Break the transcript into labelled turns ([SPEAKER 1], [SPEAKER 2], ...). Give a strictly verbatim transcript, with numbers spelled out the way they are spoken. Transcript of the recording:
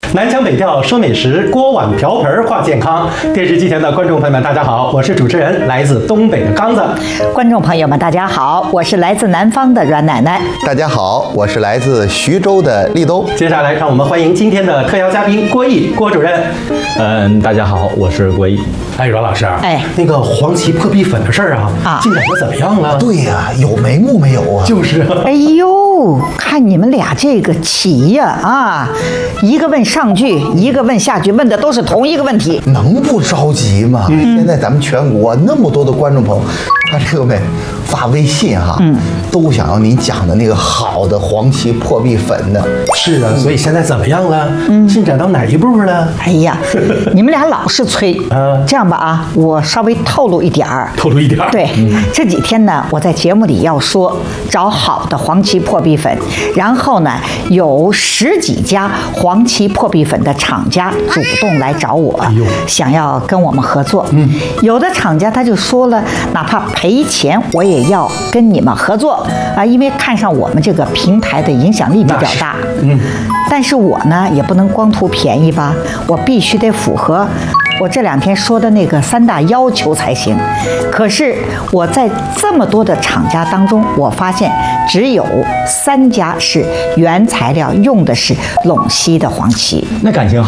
[SPEAKER 1] 南腔北调说美食，锅碗瓢盆话健康。电视机前的观众朋友们，大家好，我是主持人来自东北的刚子。
[SPEAKER 2] 观众朋友们，大家好，我是来自南方的阮奶奶。
[SPEAKER 3] 大家好，我是来自徐州的立冬。
[SPEAKER 1] 接下来，让我们欢迎今天的特邀嘉宾郭毅郭主任。
[SPEAKER 4] 嗯，大家好，我是郭毅。
[SPEAKER 1] 哎，阮老师，
[SPEAKER 2] 哎，
[SPEAKER 1] 那个黄芪破壁粉的事儿啊，
[SPEAKER 2] 啊
[SPEAKER 1] 进展的怎么样了？
[SPEAKER 3] 对呀、有眉目没有啊？
[SPEAKER 1] 就是啊。
[SPEAKER 2] 哎呦，看你们俩这个棋呀啊，一个问上句，一个问下句，问的都是同一个问题。
[SPEAKER 3] 能不着急吗？
[SPEAKER 2] 嗯
[SPEAKER 3] 现在咱们全国那么多的观众朋友，看这个没发微信哈、嗯，都想要你讲的那个好的黄芪破壁粉的。
[SPEAKER 1] 是啊，所以现在怎么样了？嗯，进展到哪一步了？
[SPEAKER 2] 哎呀，你们俩老是催。
[SPEAKER 1] 啊
[SPEAKER 2] 这样吧啊，我稍微透露一点儿。
[SPEAKER 1] 透露一点儿。
[SPEAKER 2] 对，这几天呢，我在节目里要说找好的黄芪破壁粉，然后呢，有十几家黄芪破壁粉的厂家主动来找我，
[SPEAKER 1] 哎呦
[SPEAKER 2] 想要跟我们合作。嗯，有的厂家他就说了，哪怕赔钱我也要跟你们合作啊，因为看上我们这个平台的影响力比较大。
[SPEAKER 1] 嗯，
[SPEAKER 2] 但是我呢，也不能光图便宜吧，我必须得符合我这两天说的那个三大要求才行。可是我在这么多的厂家当中，我发现只有三家是原材料用的是陇西的黄芪。
[SPEAKER 4] 那感情